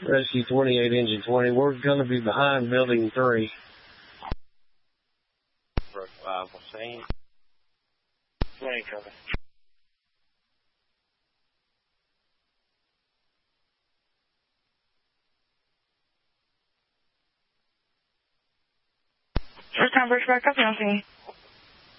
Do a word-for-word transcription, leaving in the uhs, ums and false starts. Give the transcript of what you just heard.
Rescue twenty-eight, engine twenty. We're going to be behind building three. Brook five, what's saying? twenty coming. First time Birchback, copy on scene.